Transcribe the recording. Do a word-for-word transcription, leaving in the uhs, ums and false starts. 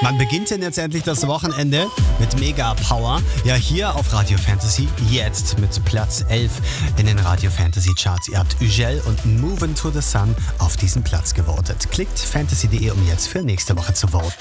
Man beginnt denn jetzt endlich das Wochenende mit Mega Power. Ja, hier auf Radio Fantasy jetzt mit Platz elf in den Radio Fantasy Charts. Ihr habt Ugel und Movin' to the Sun auf diesen Platz gewotet. Klickt fantasy punkt de, um jetzt für nächste Woche zu voten.